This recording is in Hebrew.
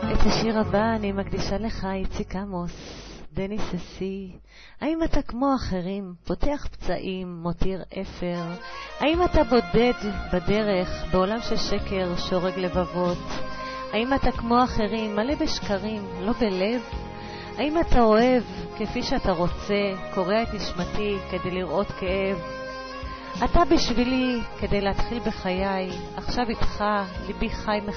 את השיר הבא אני מקדישה לך, איציק עמוס, דניס אסי. האם אתה כמו אחרים, פותח פצעים, מותיר אפר? האם אתה בודד בדרך, בעולם של שקר, שורג לבבות? האם אתה כמו אחרים, מלא בשקרים, לא בלב? האם אתה אוהב כפי שאתה רוצה, קורע את נשמתי כדי לראות כאב? אתה בשבילי כדי להתחיל בחיי, עכשיו איתך, ליבי חי